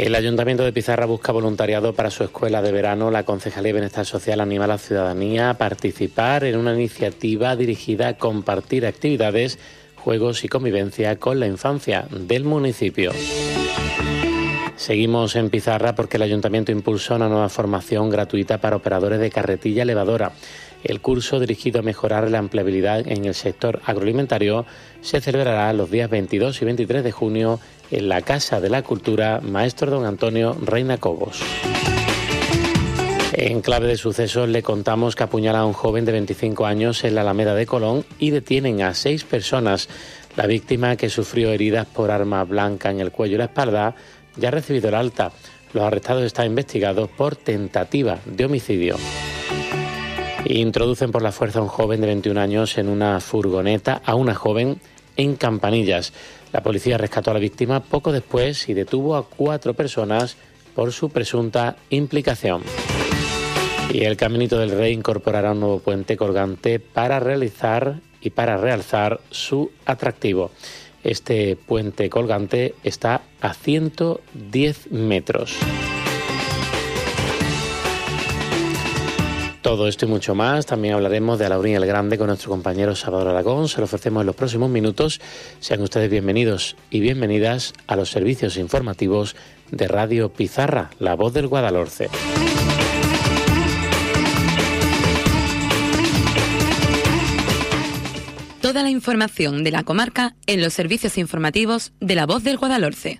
El Ayuntamiento de Pizarra busca voluntariado para su escuela de verano. La Concejalía de Bienestar Social anima a la ciudadanía a participar en una iniciativa dirigida a compartir actividades, juegos y convivencia con la infancia del municipio. Seguimos en Pizarra porque el Ayuntamiento impulsa una nueva formación gratuita para operadores de carretilla elevadora. El curso, dirigido a mejorar la empleabilidad en el sector agroalimentario, se celebrará los días 22 y 23 de junio en la Casa de la Cultura Maestro Don Antonio Reina Cobos. En clave de sucesos le contamos que apuñalan a un joven de 25 años en la Alameda de Colón y detienen a 6 personas. La víctima, que sufrió heridas por arma blanca en el cuello y la espalda, ya ha recibido el alta. Los arrestados están investigados por tentativa de homicidio. Introducen por la fuerza a un joven de 21 años en una furgoneta a una joven en Campanillas. La policía rescató a la víctima poco después y detuvo a 4 personas por su presunta implicación. Y el Caminito del Rey incorporará un nuevo puente colgante para realzar su atractivo. Este puente colgante está a 110 metros. Todo esto y mucho más. También hablaremos de Alaurín el Grande con nuestro compañero Salvador Aragón. Se lo ofrecemos en los próximos minutos. Sean ustedes bienvenidos y bienvenidas a los servicios informativos de Radio Pizarra, la voz del Guadalhorce. Toda la información de la comarca en los servicios informativos de la voz del Guadalhorce.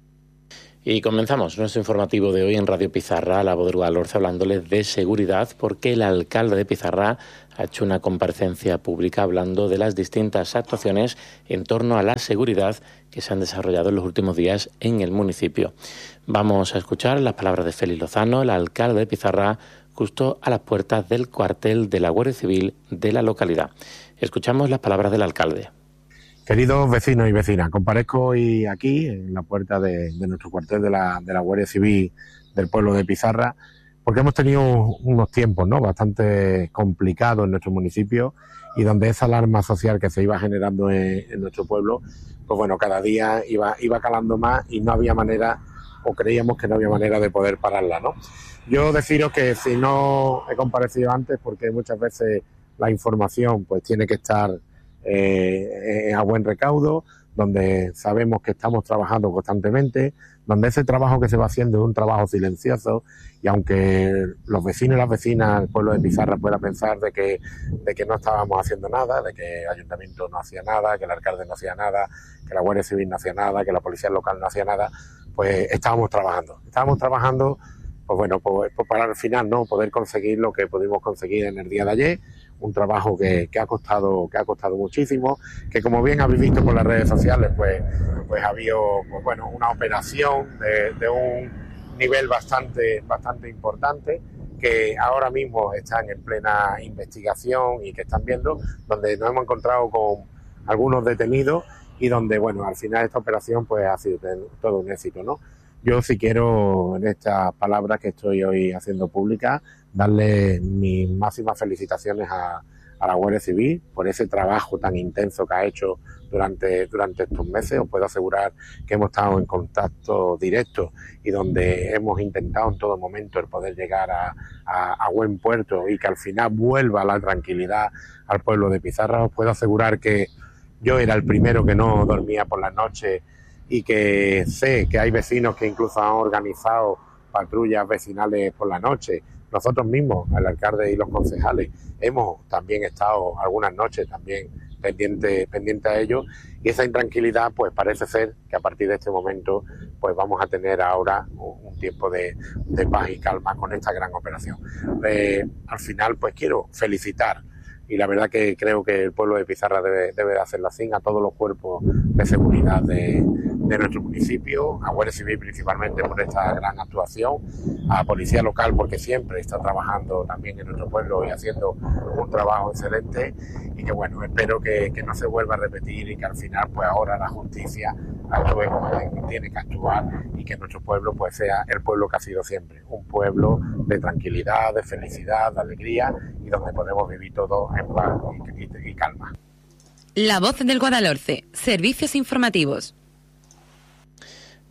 Y comenzamos nuestro informativo de hoy en Radio Pizarra, la voz del Guadalhorce, hablándoles de seguridad, porque el alcalde de Pizarra ha hecho una comparecencia pública hablando de las distintas actuaciones en torno a la seguridad que se han desarrollado en los últimos días en el municipio. Vamos a escuchar las palabras de Félix Lozano, el alcalde de Pizarra, justo a las puertas del cuartel de la Guardia Civil de la localidad. Escuchamos las palabras del alcalde. Queridos vecinos y vecinas, comparezco hoy aquí en la puerta de nuestro cuartel de la Guardia Civil del pueblo de Pizarra, porque hemos tenido unos tiempos, ¿no?, bastante complicados en nuestro municipio, y donde esa alarma social que se iba generando en nuestro pueblo, pues bueno, cada día iba calando más y no había manera, o creíamos que no había manera de poder pararla, ¿no? Yo deciros que si no he comparecido antes, porque muchas veces la información pues tiene que estar a buen recaudo, donde sabemos que estamos trabajando constantemente, donde ese trabajo que se va haciendo es un trabajo silencioso, y aunque los vecinos y las vecinas del pueblo de Pizarra puedan pensar de que no estábamos haciendo nada, de que el ayuntamiento no hacía nada, que el alcalde no hacía nada, que la Guardia Civil no hacía nada, que la policía local no hacía nada, pues estábamos trabajando, pues bueno, pues para al final no poder conseguir lo que pudimos conseguir en el día de ayer. Un trabajo que ha costado muchísimo, que como bien habéis visto por las redes sociales, pues ha habido, pues bueno, una operación de un nivel bastante importante, que ahora mismo están en plena investigación y que están viendo, donde nos hemos encontrado con algunos detenidos y donde, bueno, al final esta operación pues ha sido todo un éxito, ¿no? Yo sí quiero, en estas palabras que estoy hoy haciendo públicas, darle mis máximas felicitaciones a la Guardia Civil por ese trabajo tan intenso que ha hecho durante estos meses. Os puedo asegurar que hemos estado en contacto directo y donde hemos intentado en todo momento el poder llegar a buen puerto y que al final vuelva la tranquilidad al pueblo de Pizarra. Os puedo asegurar que yo era el primero que no dormía por las noches, y que sé que hay vecinos que incluso han organizado patrullas vecinales por la noche. Nosotros mismos, el alcalde y los concejales, hemos también estado algunas noches también pendiente a ello, y esa intranquilidad pues parece ser que a partir de este momento pues vamos a tener ahora un tiempo de paz y calma con esta gran operación. Al final pues quiero felicitar, y la verdad que creo que el pueblo de Pizarra debe de hacerlo así, a todos los cuerpos de seguridad de nuestro municipio, a Guardia Civil principalmente por esta gran actuación, a Policía Local porque siempre está trabajando también en nuestro pueblo y haciendo un trabajo excelente, y que bueno, espero que no se vuelva a repetir y que al final pues ahora la justicia actúe como tiene que actuar, y que nuestro pueblo pues sea el pueblo que ha sido siempre, un pueblo de tranquilidad, de felicidad, de alegría, y donde podemos vivir todos en paz y calma. La voz del Guadalhorce, servicios informativos.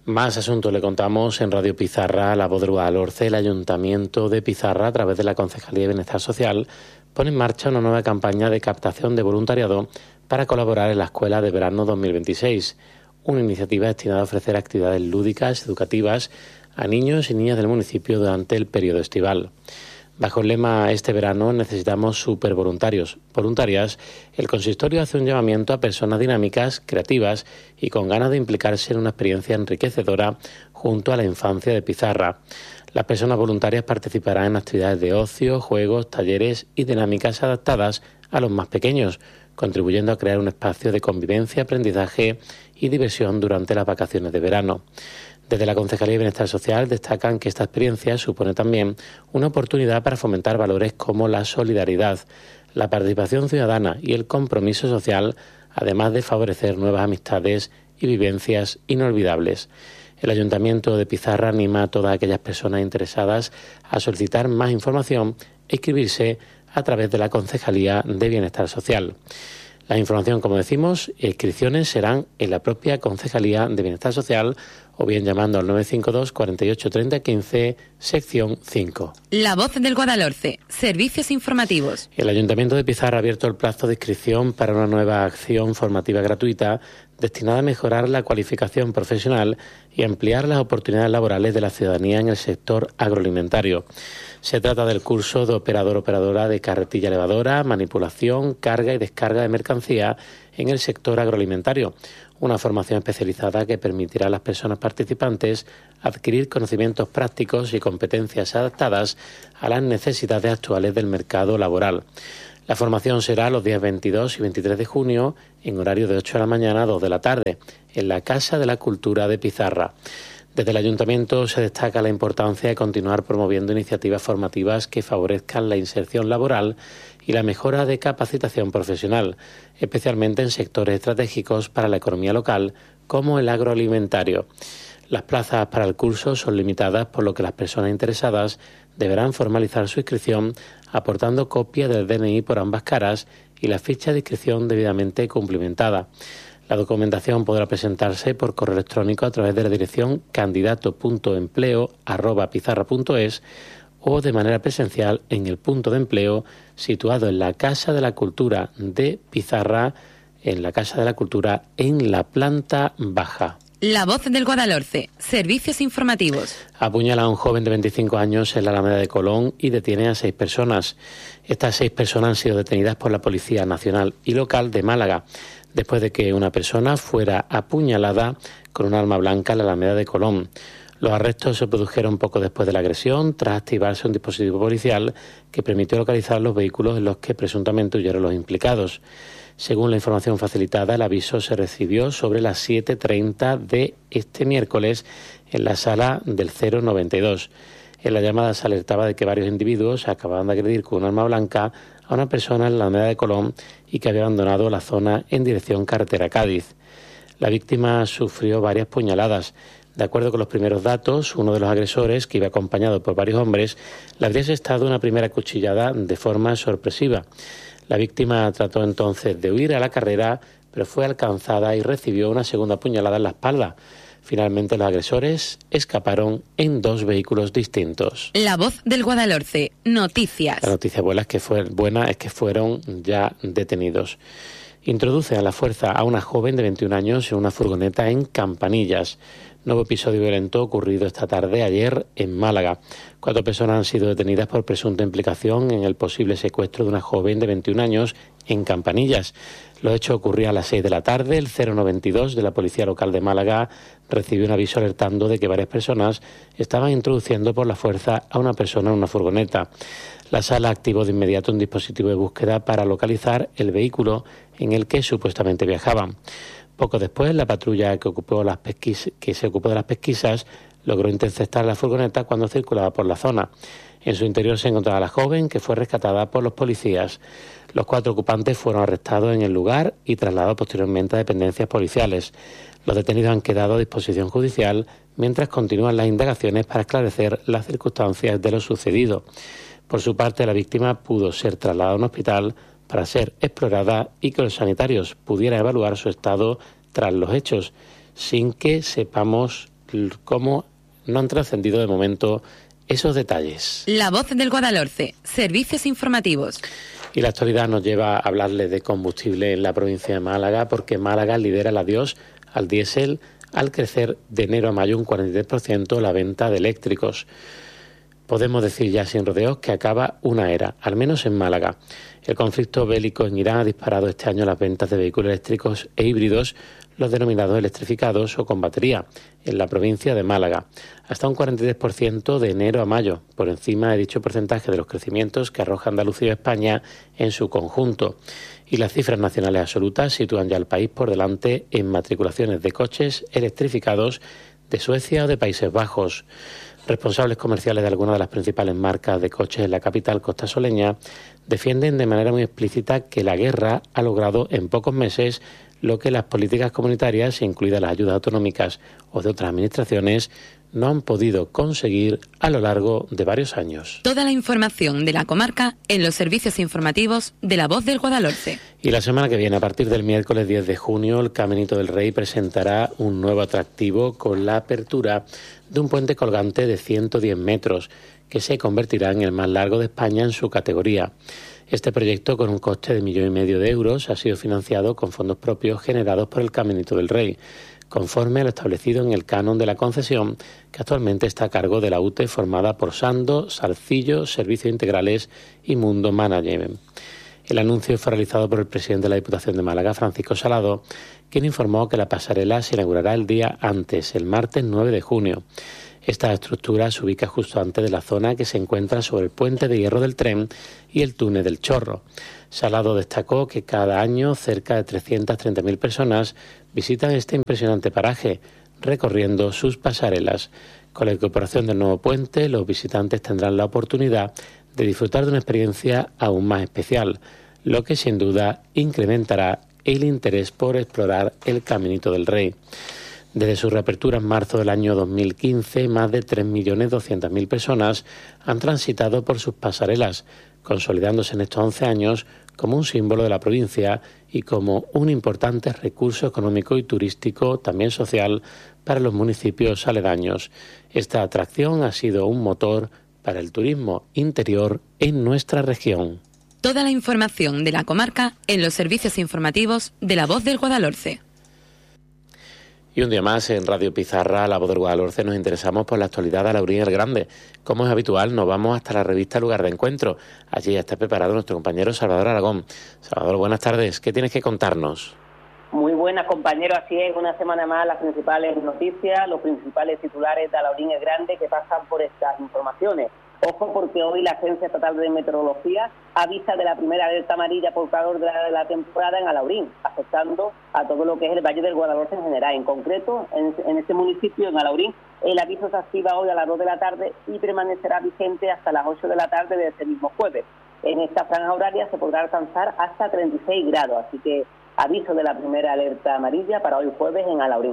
Más asuntos le contamos en Radio Pizarra, La Voz del Guadalhorce. El Ayuntamiento de Pizarra, a través de la Concejalía de Bienestar Social, pone en marcha una nueva campaña de captación de voluntariado para colaborar en la Escuela de Verano 2026, una iniciativa destinada a ofrecer actividades lúdicas, educativas, a niños y niñas del municipio durante el periodo estival. Bajo el lema "Este verano necesitamos supervoluntarios, voluntarias", el consistorio hace un llamamiento a personas dinámicas, creativas y con ganas de implicarse en una experiencia enriquecedora junto a la infancia de Pizarra. Las personas voluntarias participarán en actividades de ocio, juegos, talleres y dinámicas adaptadas a los más pequeños, contribuyendo a crear un espacio de convivencia, aprendizaje y diversión durante las vacaciones de verano. Desde la Concejalía de Bienestar Social destacan que esta experiencia supone también una oportunidad para fomentar valores como la solidaridad, la participación ciudadana y el compromiso social, además de favorecer nuevas amistades y vivencias inolvidables. El Ayuntamiento de Pizarra anima a todas aquellas personas interesadas a solicitar más información e inscribirse a través de la Concejalía de Bienestar Social. La información, como decimos, e inscripciones serán en la propia Concejalía de Bienestar Social o bien llamando al 952 48 30 15, sección 5. La Voz del Guadalhorce, servicios informativos. El Ayuntamiento de Pizarra ha abierto el plazo de inscripción para una nueva acción formativa gratuita destinada a mejorar la cualificación profesional y ampliar las oportunidades laborales de la ciudadanía en el sector agroalimentario. Se trata del curso de operador-operadora de carretilla elevadora, manipulación, carga y descarga de mercancía en el sector agroalimentario, una formación especializada que permitirá a las personas participantes adquirir conocimientos prácticos y competencias adaptadas a las necesidades actuales del mercado laboral. La formación será los días 22 y 23 de junio en horario de 8 de la mañana a 2 de la tarde, en la Casa de la Cultura de Pizarra. Desde el Ayuntamiento se destaca la importancia de continuar promoviendo iniciativas formativas que favorezcan la inserción laboral y la mejora de capacitación profesional, especialmente en sectores estratégicos para la economía local, como el agroalimentario. Las plazas para el curso son limitadas, por lo que las personas interesadas deberán formalizar su inscripción aportando copia del DNI por ambas caras y la ficha de inscripción debidamente cumplimentada. La documentación podrá presentarse por correo electrónico a través de la dirección candidato.empleo@pizarra.es o de manera presencial en el punto de empleo situado en la Casa de la Cultura de Pizarra, en la Casa de la Cultura en la planta baja. La Voz del Guadalhorce, servicios informativos. Apuñala a un joven de 25 años en la Alameda de Colón y detiene a 6 personas. Estas 6 personas han sido detenidas por la Policía Nacional y Local de Málaga, después de que una persona fuera apuñalada con un arma blanca en la Alameda de Colón. Los arrestos se produjeron poco después de la agresión, tras activarse un dispositivo policial que permitió localizar los vehículos en los que presuntamente huyeron los implicados. Según la información facilitada, el aviso se recibió sobre las 7:30 de este miércoles en la sala del 092. En la llamada se alertaba de que varios individuos acababan de agredir con un arma blanca a una persona en la Alameda de Colón y que había abandonado la zona en dirección carretera Cádiz. La víctima sufrió varias puñaladas. De acuerdo con los primeros datos, uno de los agresores, que iba acompañado por varios hombres, le habría asestado una primera cuchillada de forma sorpresiva. La víctima trató entonces de huir a la carrera, pero fue alcanzada y recibió una segunda puñalada en la espalda. Finalmente, los agresores escaparon en 2 vehículos distintos. La Voz del Guadalhorce, noticias. La noticia buena es que fueron ya detenidos. Introduce a la fuerza a una joven de 21 años en una furgoneta en Campanillas. Nuevo episodio violento ocurrido esta tarde ayer en Málaga. 4 personas han sido detenidas por presunta implicación en el posible secuestro de una joven de 21 años en Campanillas. Los hechos ocurrían a las 6 de la tarde. El 092 de la Policía Local de Málaga recibió un aviso alertando de que varias personas estaban introduciendo por la fuerza a una persona en una furgoneta. La sala activó de inmediato un dispositivo de búsqueda para localizar el vehículo en el que supuestamente viajaban. Poco después, la patrulla que se ocupó de las pesquisas logró interceptar la furgoneta cuando circulaba por la zona. En su interior se encontraba la joven, que fue rescatada por los policías. Los 4 ocupantes fueron arrestados en el lugar y trasladados posteriormente a dependencias policiales. Los detenidos han quedado a disposición judicial mientras continúan las indagaciones para esclarecer las circunstancias de lo sucedido. Por su parte, la víctima pudo ser trasladada a un hospital para ser explorada y que los sanitarios pudieran evaluar su estado tras los hechos, sin que sepamos cómo no han trascendido de momento esos detalles. La Voz del Guadalhorce, servicios informativos. Y la actualidad nos lleva a hablarles de combustible en la provincia de Málaga, porque Málaga lidera el adiós al diésel al crecer de enero a mayo un 43% la venta de eléctricos. Podemos decir ya sin rodeos que acaba una era, al menos en Málaga. El conflicto bélico en Irán ha disparado este año las ventas de vehículos eléctricos e híbridos, los denominados electrificados o con batería, en la provincia de Málaga, hasta un 43% de enero a mayo, por encima de dicho porcentaje de los crecimientos que arroja Andalucía y España en su conjunto. Y las cifras nacionales absolutas sitúan ya al país por delante en matriculaciones de coches electrificados de Suecia o de Países Bajos. Responsables comerciales de algunas de las principales marcas de coches en la capital costasoleña defienden de manera muy explícita que la guerra ha logrado en pocos meses lo que las políticas comunitarias, incluidas las ayudas autonómicas o de otras administraciones, no han podido conseguir a lo largo de varios años. Toda la información de la comarca en los servicios informativos de La Voz del Guadalhorce. Y la semana que viene, a partir del miércoles 10 de junio, el Caminito del Rey presentará un nuevo atractivo con la apertura de un puente colgante de 110 metros, que se convertirá en el más largo de España en su categoría. Este proyecto, con un coste de 1,5 millones de euros, ha sido financiado con fondos propios generados por el Caminito del Rey, conforme a lo establecido en el canon de la concesión, que actualmente está a cargo de la UTE, formada por Sando, Salcillo, Servicios Integrales y Mundo Management. El anuncio fue realizado por el presidente de la Diputación de Málaga, Francisco Salado, quien informó que la pasarela se inaugurará el día antes, el martes 9 de junio. Esta estructura se ubica justo antes de la zona que se encuentra sobre el puente de hierro del tren y el túnel del Chorro. Salado destacó que cada año cerca de 330.000 personas visitan este impresionante paraje, recorriendo sus pasarelas. Con la incorporación del nuevo puente, los visitantes tendrán la oportunidad de disfrutar de una experiencia aún más especial, lo que sin duda incrementará el interés por explorar el Caminito del Rey. Desde su reapertura en marzo del año 2015, más de 3.200.000 personas han transitado por sus pasarelas, consolidándose en estos 11 años como un símbolo de la provincia y como un importante recurso económico y turístico, también social, para los municipios aledaños. Esta atracción ha sido un motor para el turismo interior en nuestra región. Toda la información de la comarca en los servicios informativos de La Voz del Guadalhorce. Y un día más en Radio Pizarra, La Voz del Guadalhorce, nos interesamos por la actualidad de Alaurín el Grande. Como es habitual, nos vamos hasta la revista Lugar de Encuentro. Allí ya está preparado nuestro compañero Salvador Aragón. Salvador, buenas tardes. ¿Qué tienes que contarnos? Muy buenas, compañero. Así es, una semana más las principales noticias, los principales titulares de Alaurín el Grande que pasan por estas informaciones. Ojo, porque hoy la Agencia Estatal de Meteorología avisa de la primera alerta amarilla por calor de la temporada en Alaurín, afectando a todo lo que es el Valle del Guadalhorce en general. En concreto, en este municipio, en Alaurín, el aviso se activa hoy a las 2 de la tarde y permanecerá vigente hasta las 8 de la tarde de este mismo jueves. En esta franja horaria se podrá alcanzar hasta 36 grados, así que aviso de la primera alerta amarilla para hoy jueves en Alaurín.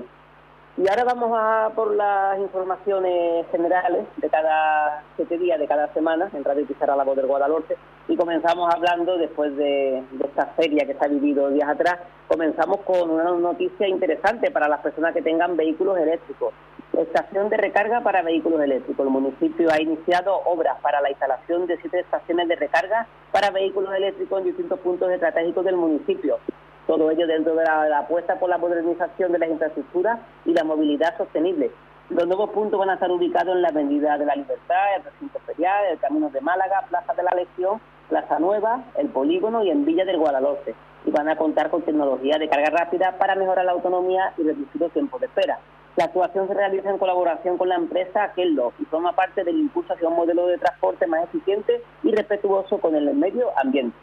Y ahora vamos a por las informaciones generales de cada 7 días, de cada semana, en Radio Pizarra La Voz del Guadalhorce, y comenzamos hablando, después de esta feria que se ha vivido días atrás, comenzamos con una noticia interesante para las personas que tengan vehículos eléctricos. Estación de recarga para vehículos eléctricos. El municipio ha iniciado obras para la instalación de 7 estaciones de recarga para vehículos eléctricos en distintos puntos estratégicos del municipio. Todo ello dentro de la apuesta por la modernización de las infraestructuras y la movilidad sostenible. Los nuevos puntos van a estar ubicados en la Avenida de la Libertad, el Recinto Ferial, el Camino de Málaga, Plaza de la Legión, Plaza Nueva, el Polígono y en Villa del Guadalhorce. Y van a contar con tecnología de carga rápida para mejorar la autonomía y reducir los tiempos de espera. La actuación se realiza en colaboración con la empresa Kello y forma parte del impulso hacia un modelo de transporte más eficiente y respetuoso con el medio ambiente.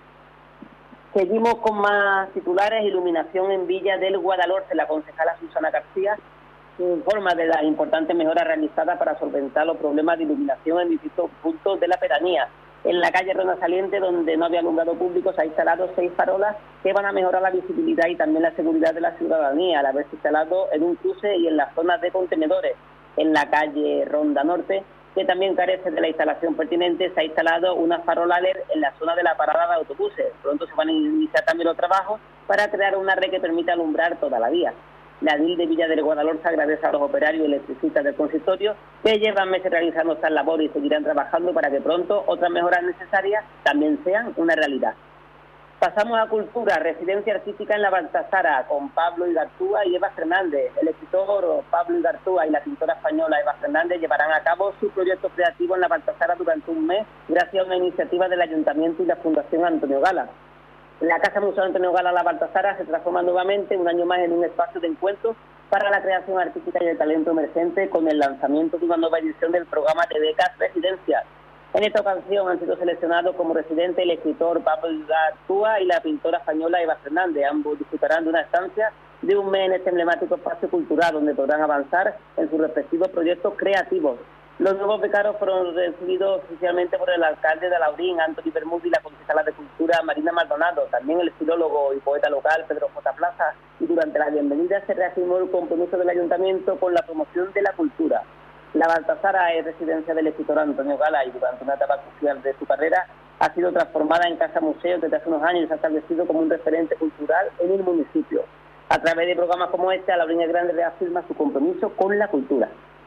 Seguimos con más titulares. Iluminación en Villa del Guadalhorce. La concejala Susana García informa de las importantes mejoras realizadas para solventar los problemas de iluminación en distintos puntos de la pedanía. En la calle Ronda Saliente, donde no había alumbrado público, se ha instalado 6 farolas que van a mejorar la visibilidad y también la seguridad de la ciudadanía, al haberse instalado en un cruce y en las zonas de contenedores. En la calle Ronda Norte, que también carece de la instalación pertinente, se ha instalado una farola LED en la zona de la parada de autobuses. Pronto se van a iniciar también los trabajos para crear una red que permita alumbrar toda la vía. La DIL de Villa del Guadalhorce agradece a los operarios y electricistas del consistorio que llevan meses realizando estas labores y seguirán trabajando para que pronto otras mejoras necesarias también sean una realidad. Pasamos a cultura, residencia artística en la Baltasara, con Pablo Igartúa y Eva Fernández. El escritor Pablo Igartúa y la pintora española Eva Fernández llevarán a cabo su proyecto creativo en la Baltasara durante un mes, gracias a una iniciativa del Ayuntamiento y la Fundación Antonio Gala. La Casa Museo Antonio Gala La Baltasara se transforma nuevamente un año más en un espacio de encuentro para la creación artística y el talento emergente, con el lanzamiento de una nueva edición del programa de becas Residencias. En esta ocasión han sido seleccionados como residente el escritor Pablo Igartúa y la pintora española Eva Fernández. Ambos disfrutarán de una estancia de un mes en este emblemático espacio cultural, donde podrán avanzar en sus respectivos proyectos creativos. Los nuevos becarios fueron recibidos oficialmente por el alcalde de Alhaurín, Antoni Bermúdez, y la concejala de Cultura, Marina Maldonado. También el filólogo y poeta local, Pedro J. Plaza. Y durante la bienvenida se reafirmó el compromiso del ayuntamiento con la promoción de la cultura. La Baltasara es residencia del escritor Antonio Gala y durante una etapa crucial de su carrera ha sido transformada en casa museo desde hace unos años y se ha establecido como un referente cultural en el municipio. A través de programas como este, Alhaurín el Grande reafirma su compromiso con la cultura.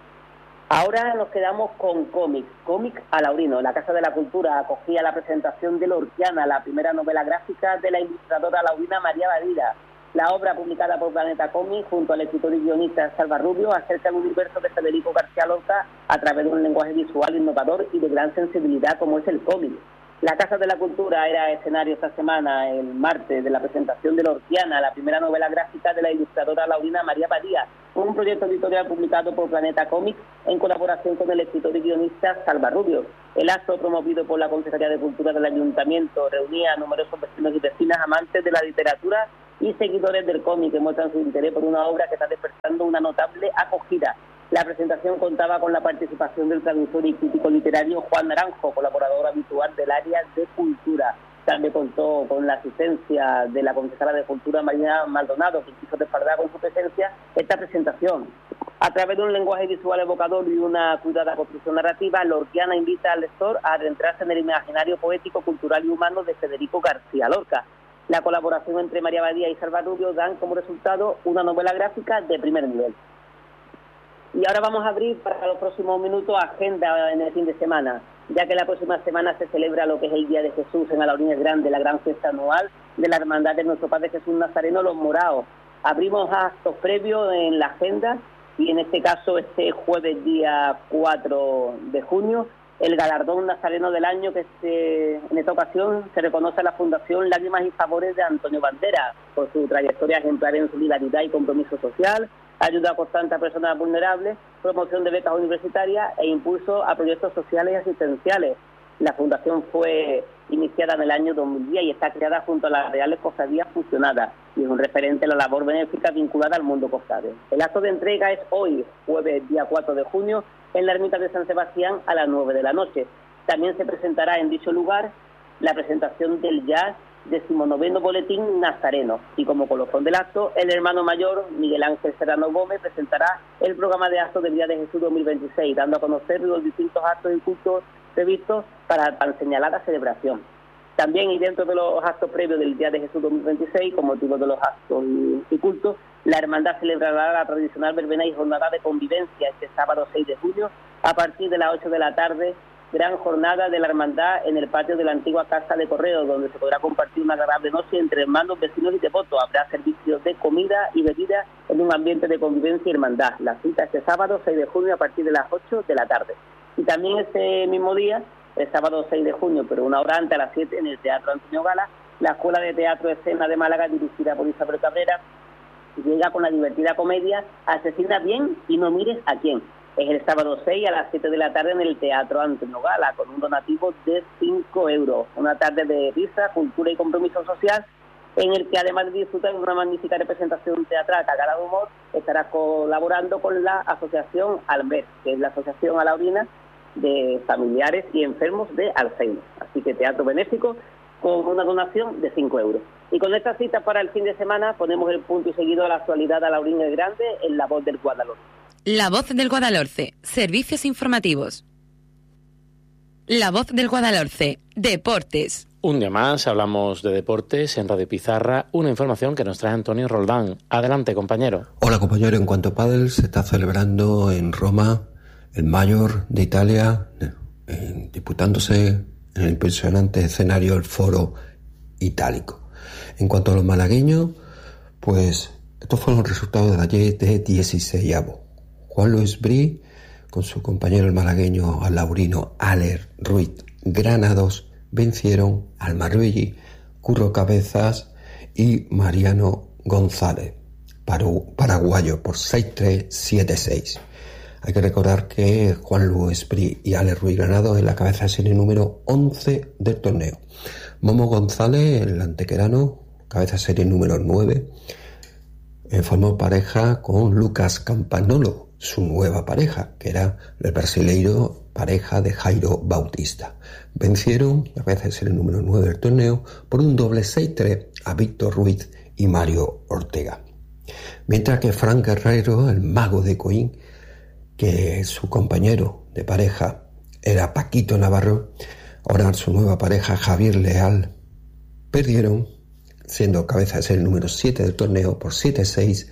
Ahora nos quedamos con Cómic Alhaurino. La Casa de la Cultura acogía la presentación de Lorquiana, la primera novela gráfica de la ilustradora alhaurina María Badía. La obra, publicada por Planeta Cómic junto al escritor y guionista Salva Rubio, acerca el universo de Federico García Lorca a través de un lenguaje visual innovador y de gran sensibilidad como es el cómic. La Casa de la Cultura era escenario esta semana, el martes, de la presentación de Lorquiana, la primera novela gráfica de la ilustradora alhaurina María Badía, un proyecto editorial publicado por Planeta Cómic en colaboración con el escritor y guionista Salva Rubio. El acto, promovido por la Consejería de Cultura del Ayuntamiento, reunía a numerosos vecinos y vecinas amantes de la literatura y seguidores del cómic que muestran su interés por una obra que está despertando una notable acogida. La presentación contaba con la participación del traductor y crítico literario Juan Naranjo, colaborador habitual del área de cultura. También contó con la asistencia de la concejala de Cultura, Marina Maldonado, que quiso respaldar con su presencia esta presentación. A través de un lenguaje visual evocador y una cuidada construcción narrativa, Lorquiana invita al lector a adentrarse en el imaginario poético, cultural y humano de Federico García Lorca. La colaboración entre María Badía y Salva Rubio dan como resultado una novela gráfica de primer nivel. Y ahora vamos a abrir para los próximos minutos agenda en el fin de semana, ya que la próxima semana se celebra lo que es el Día de Jesús en Alhaurín el Grande, la gran fiesta anual de la Hermandad de Nuestro Padre Jesús Nazareno, Los Moraos. Abrimos actos previos en la agenda y en este caso este jueves día 4 de junio, el galardón nazareno del año que en esta ocasión se reconoce a la Fundación Lágrimas y Favores de Antonio Banderas por su trayectoria ejemplar en solidaridad y compromiso social, ayuda constante a personas vulnerables, promoción de becas universitarias e impulso a proyectos sociales y asistenciales. La fundación fue iniciada en el año 2010 y está creada junto a las Reales Cofradías fusionadas y es un referente en la labor benéfica vinculada al mundo cofrade. El acto de entrega es hoy, jueves día 4 de junio, en la ermita de San Sebastián a las 9 de la noche. También se presentará en dicho lugar la presentación del ya 19º Boletín Nazareno y como colofón del acto, el hermano mayor Miguel Ángel Serrano Gómez presentará el programa de actos del Día de Jesús 2026, dando a conocer los distintos actos y cultos previstos para señalar la celebración. También, y dentro de los actos previos del Día de Jesús 2026, con motivo de los actos y cultos, la hermandad celebrará la tradicional verbena y jornada de convivencia este sábado 6 de junio a partir de las 8 de la tarde, gran jornada de la hermandad en el patio de la antigua Casa de Correo, donde se podrá compartir una agradable noche entre hermanos, vecinos y devotos. Habrá servicios de comida y bebida en un ambiente de convivencia y hermandad. La cita este sábado 6 de junio a partir de las 8 de la tarde. Y también este mismo día, el sábado 6 de junio, pero una hora antes, a las 7, en el Teatro Antonio Gala, la Escuela de Teatro Escena de Málaga, dirigida por Isabel Cabrera, llega con la divertida comedia Asesina bien y no mires a quién. Es el sábado 6 a las 7 de la tarde en el Teatro Antonio Gala, con un donativo de 5 euros. Una tarde de risa, cultura y compromiso social, en el que además de disfrutar de una magnífica representación teatral cargada de humor, estará colaborando con la Asociación Almer, que es la Asociación Alhaurina de Familiares y Enfermos de Alzheimer. Así que teatro benéfico con una donación de 5 euros. Y con esta cita para el fin de semana ponemos el punto y seguido a la actualidad de Alhaurín el Grande en La Voz del Guadalhorce. La Voz del Guadalhorce, servicios informativos. La Voz del Guadalhorce, deportes. Un día más hablamos de deportes en Radio Pizarra, una información que nos trae Antonio Roldán. Adelante, compañero. Hola, compañero. En cuanto a pádel, se está celebrando en Roma el Mayor de Italia, disputándose en el impresionante escenario el Foro Itálico. En cuanto a los malagueños, pues estos fueron los resultados de ayer de 16avo. Juan Luis Brí, con su compañero el malagueño alaurino Aller Ruiz Granados, vencieron al Marbelli, Curro Cabezas y Mariano González, paraguayo, por 6-3, 7-6. Hay que recordar que Juan Luis Brí y Aller Ruiz Granados es la cabeza de serie número 11 del torneo. Momo González, el antequerano, cabeza de serie número 9, formó pareja con Lucas Campanolo, su nueva pareja, que era el brasileiro, pareja de Jairo Bautista. Vencieron, la cabeza de serie número 9 del torneo, por un doble 6-3 a Víctor Ruiz y Mario Ortega. Mientras que Frank Guerrero, el mago de Coín, que su compañero de pareja era Paquito Navarro, ahora su nueva pareja Javier Leal, perdieron, siendo cabeza de serie número 7 del torneo, por 7-6,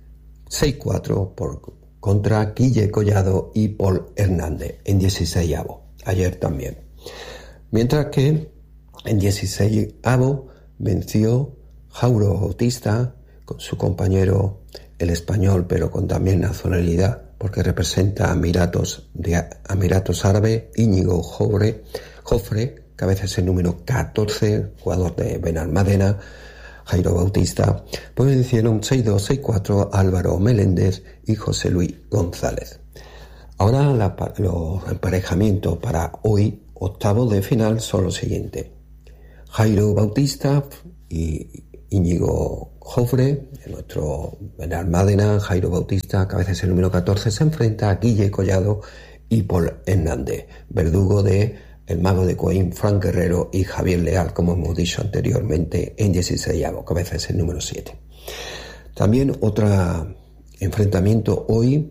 6-4 contra Guille Collado y Paul Hernández en 16avo, ayer también. Mientras que en 16avo venció Jairo Bautista con su compañero el español, pero con también nacionalidad, porque representa a Emiratos Árabes, Íñigo Jofre, cabeza de serie número 14, jugador de Benalmádena. Jairo Bautista, pues vencieron 6-2, 6-4 Álvaro Meléndez y José Luis González. Ahora los emparejamientos para hoy, octavos de final, son los siguientes. Jairo Bautista y Íñigo Jofre, nuestro Benalmádena. Jairo Bautista, cabeza de serie número 14, se enfrenta a Guille Collado y Paul Hernández, verdugo de el mago de Coín, Frank Guerrero y Javier Leal, como hemos dicho anteriormente, en 16avo, cabeza es el número 7. También otro enfrentamiento hoy,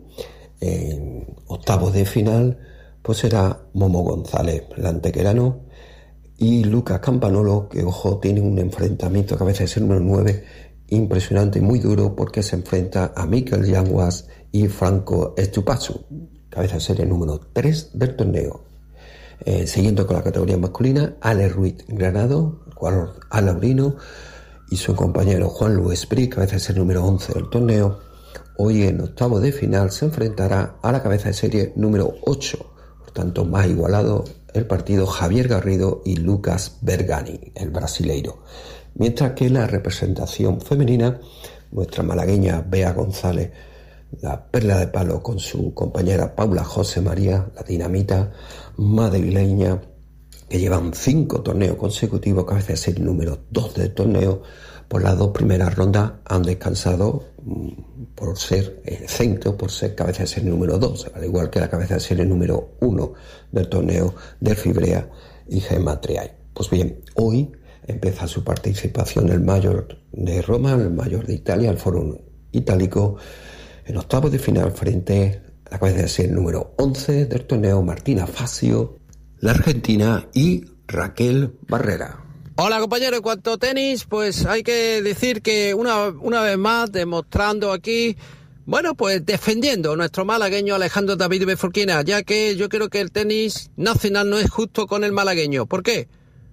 en octavos de final, pues será Momo González, el antequerano, y Lucas Campanolo, que, ojo, tiene un enfrentamiento, cabeza es el número 9, impresionante y muy duro, porque se enfrenta a Mikel Yanguas y Franco Estupazu, cabeza de serie número 3 del torneo. Siguiendo con la categoría masculina, Aller Ruiz Granado, el jugador alaurino, y su compañero Juan Luis Brí, cabeza de serie número 11 del torneo, hoy en octavo de final se enfrentará a la cabeza de serie número 8, por tanto más igualado el partido, Javier Garrido y Lucas Bergani, el brasileiro. Mientras que la representación femenina, nuestra malagueña Bea González, la perla de palo, con su compañera Paula José María, la dinamita madrileña, que llevan 5 torneos consecutivos, cabeza de serie número 2 del torneo. Por las 2 primeras rondas han descansado por ser centro, por ser cabeza de serie número 2, al igual que la cabeza de serie número 1 del torneo de Fibrea y Gemma Triay. Pues bien, hoy empieza su participación el Mayor de Roma, el Mayor de Italia, el Foro Itálico, en octavos de final frente a la cabeza de serie número 11 del torneo, Martina Facio, la argentina, y Raquel Barrera. Hola, compañero. En cuanto a tenis, pues hay que decir que una vez más demostrando aquí, bueno, pues defendiendo a nuestro malagueño Alejandro David Bifurquina, ya que yo creo que el tenis nacional no es justo con el malagueño. ¿Por qué?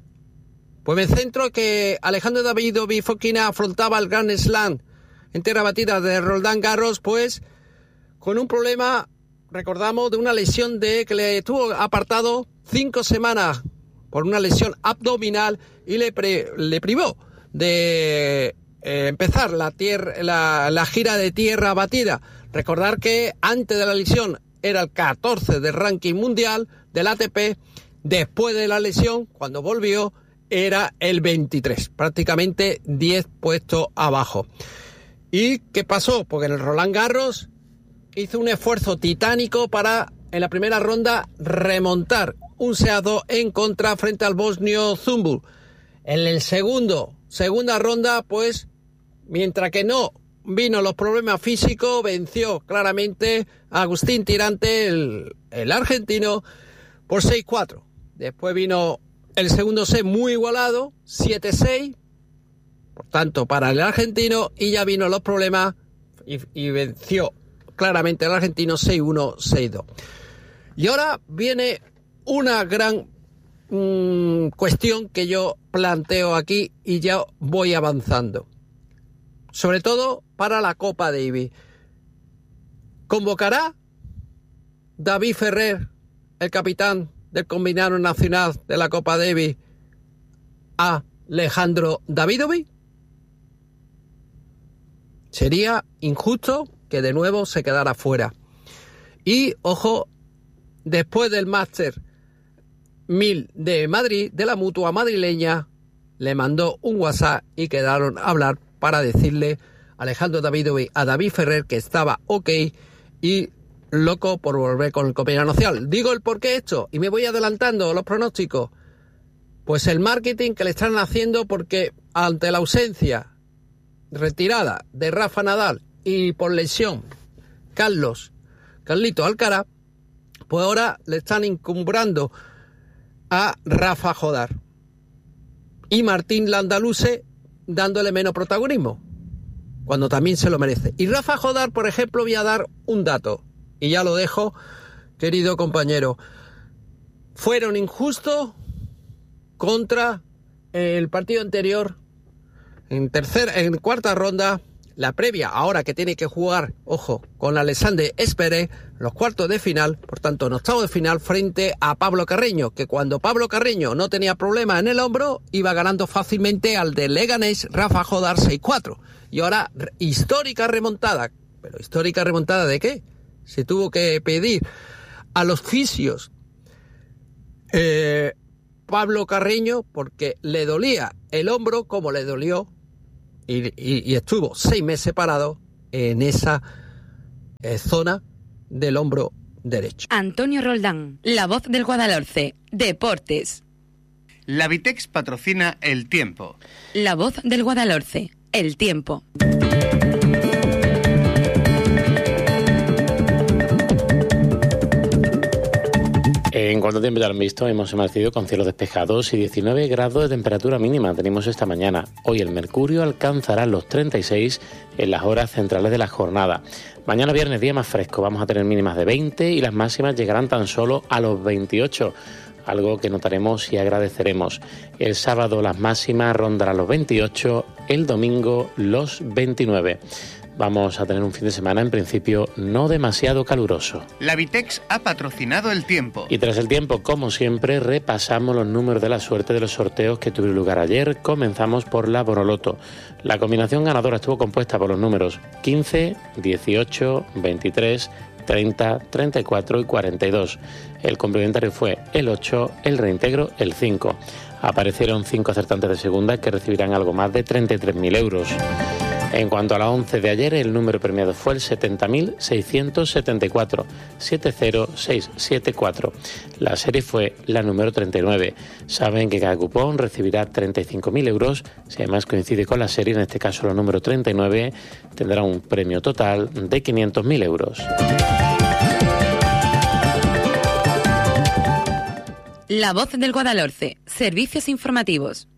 Pues me centro que Alejandro David Bifurquina afrontaba el Grand Slam en tierra batida de Roland Garros, pues con un problema, recordamos, de una lesión que le estuvo apartado 5 semanas por una lesión abdominal y le privó de empezar la gira de tierra batida. Recordar que antes de la lesión era el 14 del ranking mundial del ATP, después de la lesión, cuando volvió, era el 23, prácticamente 10 puestos abajo. ¿Y qué pasó? Porque en el Roland Garros hizo un esfuerzo titánico para, en la primera ronda, remontar un 6-2 en contra frente al bosnio Zumbur. En el segunda ronda, pues, mientras que no vino los problemas físicos, venció claramente a Agustín Tirante, el argentino, por 6-4. Después vino El segundo set muy igualado, 7-6, por tanto, para el argentino, y ya vino los problemas y venció claramente al argentino 6-1, 6-2. Y ahora viene una gran cuestión que yo planteo aquí y ya voy avanzando. Sobre todo para la Copa Davis. ¿Convocará David Ferrer, el capitán del combinado nacional de la Copa Davis, a Alejandro Davidovich? Sería injusto que de nuevo se quedara fuera. Y, ojo, después del Máster 1000 de Madrid, de la Mutua madrileña, le mandó un WhatsApp y quedaron a hablar para decirle a Alejandro Davidovich, a David Ferrer, que estaba ok y loco por volver con el combinado nacional. Digo el por qué esto y me voy adelantando los pronósticos. Pues el marketing que le están haciendo, porque ante la ausencia retirada de Rafa Nadal y por lesión Carlito Alcaraz, pues ahora le están encumbrando a Rafa Jodar y Martín Landaluce dándole menos protagonismo, cuando también se lo merece. Y Rafa Jodar, por ejemplo, voy a dar un dato y ya lo dejo, querido compañero. Fueron injustos contra el partido anterior en cuarta ronda, la previa, ahora que tiene que jugar, ojo, con Alexander Zverev, los cuartos de final, por tanto, en octavos de final, frente a Pablo Carreño, que cuando Pablo Carreño no tenía problema en el hombro, iba ganando fácilmente al de Leganés, Rafa Jodar, 6-4. Y ahora, histórica remontada. ¿Pero histórica remontada de qué? Se tuvo que pedir a los fisios Pablo Carreño, porque le dolía el hombro como le dolió y estuvo 6 meses parado en esa zona del hombro derecho. Antonio Roldán, la voz del Guadalhorce, Deportes. La Vitex patrocina El Tiempo. La voz del Guadalhorce, El Tiempo. En cuanto a tiempo ya lo han visto, hemos amanecido con cielos despejados y 19 grados de temperatura mínima tenemos esta mañana. Hoy el mercurio alcanzará los 36 en las horas centrales de la jornada. Mañana viernes, día más fresco, vamos a tener mínimas de 20 y las máximas llegarán tan solo a los 28, algo que notaremos y agradeceremos. El sábado las máximas rondarán los 28, el domingo los 29. Vamos a tener un fin de semana, en principio, no demasiado caluroso. La Vitex ha patrocinado El Tiempo. Y tras el tiempo, como siempre, repasamos los números de la suerte de los sorteos que tuvieron lugar ayer. Comenzamos por la Bonoloto. La combinación ganadora estuvo compuesta por los números 15, 18, 23, 30, 34 y 42. El complementario fue el 8, el reintegro el 5. Aparecieron 5 acertantes de segunda que recibirán algo más de 33.000 euros. En cuanto a la 11 de ayer, el número premiado fue el 70.674, 70674. La serie fue la número 39. Saben que cada cupón recibirá 35.000 euros. Si además coincide con la serie, en este caso la número 39, tendrá un premio total de 500.000 euros. La voz del Guadalhorce, servicios informativos.